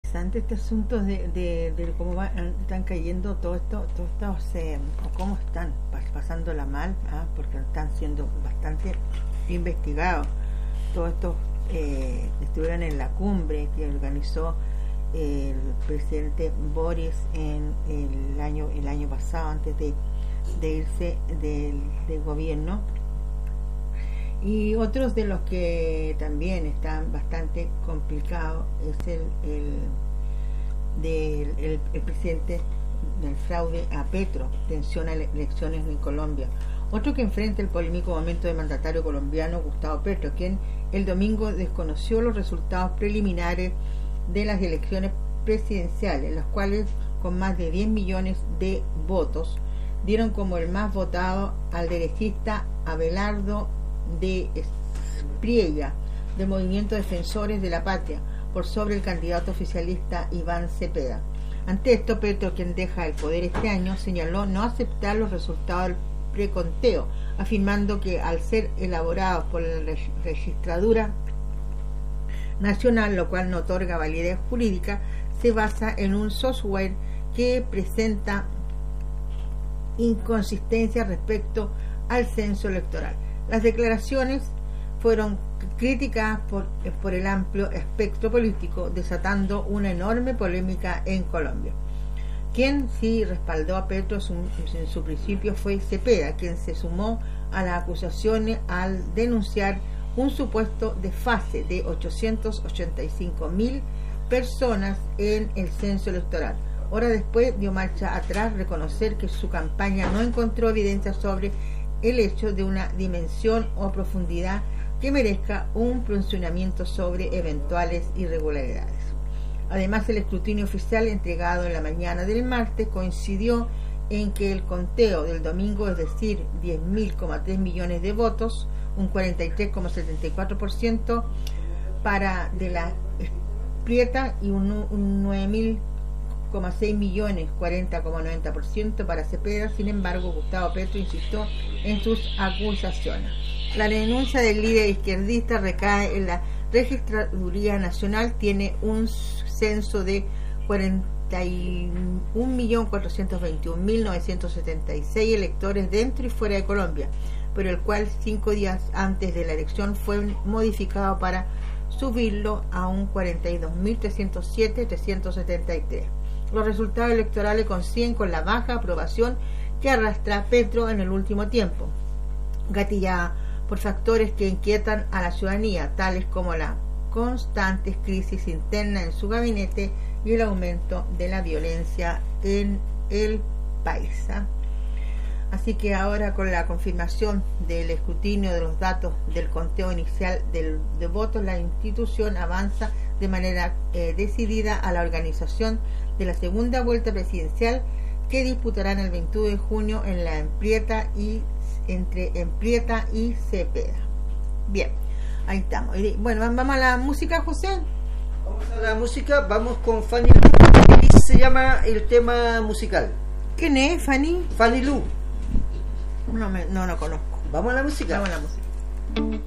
interesante este asunto de cómo están cayendo todos estos o cómo están pasándola mal, porque están siendo bastante investigados. Todos estos estuvieron en la cumbre que organizó el presidente Boris en el año pasado, antes de irse del gobierno. Y otros de los que también están bastante complicados es el presidente del fraude a Petro, tensión a elecciones en Colombia. Otro que enfrenta el polémico momento del mandatario colombiano Gustavo Petro, quien el domingo desconoció los resultados preliminares de las elecciones presidenciales, las cuales, con más de 10 millones de votos, dieron como el más votado al derechista Abelardo de Espriella, del Movimiento Defensores de la Patria, por sobre el candidato oficialista Iván Cepeda. Ante esto, Petro, quien deja el poder este año, señaló no aceptar los resultados del preconteo, afirmando que al ser elaborados por la Registraduría Nacional, lo cual no otorga validez jurídica, se basa en un software que presenta inconsistencias respecto al censo electoral. Las declaraciones fueron criticadas por el amplio espectro político, desatando una enorme polémica en Colombia. Quien sí respaldó a Petro en su principio fue Cepeda, quien se sumó a las acusaciones al denunciar un supuesto desfase de 885.000 personas en el censo electoral. Horas después dio marcha atrás, reconocer que su campaña no encontró evidencia sobre el hecho de una dimensión o profundidad que merezca un pronunciamiento sobre eventuales irregularidades. Además, el escrutinio oficial entregado en la mañana del martes coincidió en que el conteo del domingo, es decir, 10.000,3 millones de votos, un 43,74% para de la Espriella y un 9.000,6 millones, 40,90% para Cepeda. Sin embargo, Gustavo Petro insistió en sus acusaciones. La denuncia del líder izquierdista recae en la Registraduría Nacional. Tiene un censo de 41.421.976 electores dentro y fuera de Colombia, pero el cual 5 días antes de la elección fue modificado para subirlo a un 42.307.373. Los resultados electorales coinciden con la baja aprobación que arrastra Petro en el último tiempo, gatillada por factores que inquietan a la ciudadanía, tales como la constante crisis interna en su gabinete y el aumento de la violencia en el país. Así que ahora, con la confirmación del escrutinio de los datos del conteo inicial de votos, la institución avanza de manera decidida a la organización de la segunda vuelta presidencial, que disputarán el 21 de junio en la entre Espriella y Cepeda. Bien, ahí estamos. Bueno, vamos a la música, José. Vamos a la música, vamos con Fanny Lu. Se llama el tema musical. ¿Quién es, Fanny? Fanny Lu. No conozco. Vamos a la música. Vamos a la música.